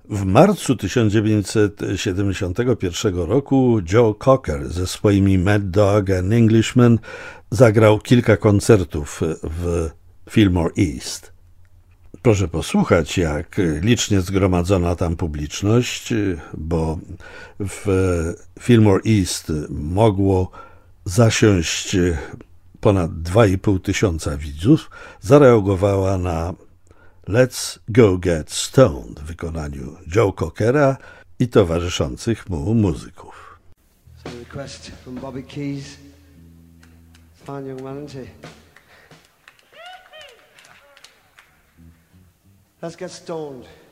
W marcu 1971 roku Joe Cocker ze swoimi Mad Dog and Englishman zagrał kilka koncertów w Fillmore East. Proszę posłuchać, jak licznie zgromadzona tam publiczność, bo w Fillmore East mogło zasiąść ponad 2,5 tysiąca widzów, zareagowała na Let's Go Get Stoned w wykonaniu Joe Cockera i towarzyszących mu muzyków. It's a request from Bobby Keys. Fine young man, isn't he? Let's get stoned.